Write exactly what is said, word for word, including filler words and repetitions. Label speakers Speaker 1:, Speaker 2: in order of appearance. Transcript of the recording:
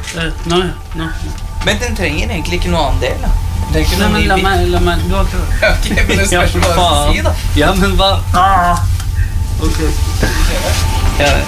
Speaker 1: Uh, nå, nå.
Speaker 2: Men den trenger egentlig ikke noe annen del, da. Det er ikke
Speaker 1: Nei,
Speaker 2: noe
Speaker 1: men la
Speaker 2: ny
Speaker 1: meg, la meg, du har ikke...
Speaker 2: Ok, men det spørs hva du skal si, da.
Speaker 1: Ja, men hva? Ah. Ok.
Speaker 2: Ja,